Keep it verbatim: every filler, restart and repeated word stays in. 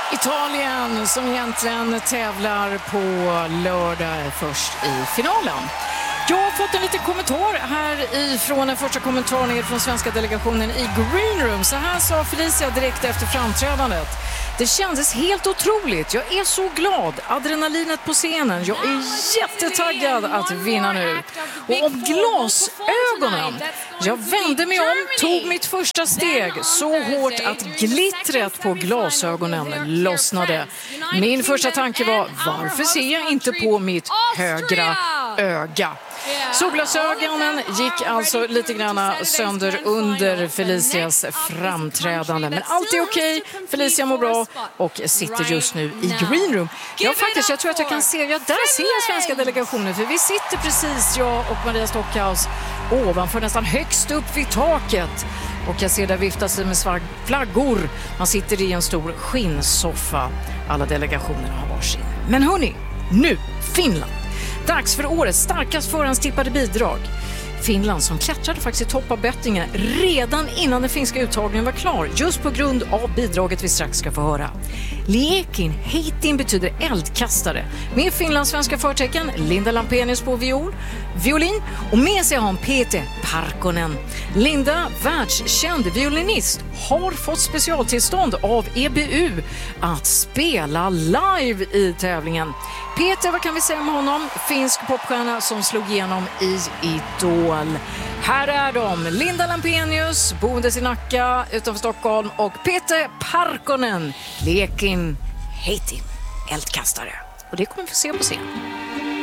Italien som egentligen tävlar på lördag först i finalen. Jag har fått en liten kommentar här ifrån den första kommentaren från svenska delegationen i Green Room. Så här sa Felicia direkt efter framträdandet. Det kändes helt otroligt. Jag är så glad. Adrenalinet på scenen. Jag är jättetaggad att vinna nu. Och om glasögonen. Jag vände mig om, tog mitt första steg så hårt att glittret på glasögonen lossnade. Min första tanke var, varför ser jag inte på mitt högra öga? Solglasögonen gick alltså lite grann sönder under Felicias framträdande. Men allt är okej. Felicia mår bra och sitter just nu i Green Room. Ja, faktiskt, jag tror att jag kan se, ja, där ser jag svenska delegationen. För vi sitter precis, jag och Maria Stockhaus, ovanför nästan högst upp vid taket. Och jag ser där viftas med svart flaggor. Man sitter i en stor skinnsoffa. Alla delegationer har varsin. Men hörni, nu Finland. Dags för årets starkast förhandstippade bidrag. Finland som klättrade faktiskt i topp av bettingen redan innan den finska uttagningen var klar, just på grund av bidraget vi strax ska få höra. Liekin Heitin betyder eldkastare. Med finlandssvenska förtecken Linda Lampenius på viol, violin och med sig har hon Peter Parkkonen. Linda, världskänd violinist, har fått specialtillstånd av E B U att spela live i tävlingen. Peter, vad kan vi säga om honom? Finsk popstjärna som slog igenom i Idol. Här är de, Linda Lampenius, boendes i Nacka utanför Stockholm, och Peter Parkkonen, Liekin Heitin, eldkastare. Och det kommer vi få se på scen.